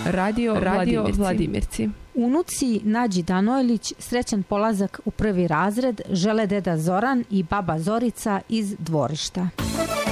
Radio Vladimirci. Unuci Nađi Danojlić srećan polazak u 1. razred žele deda Zoran i baba Zorica iz Dvorišta.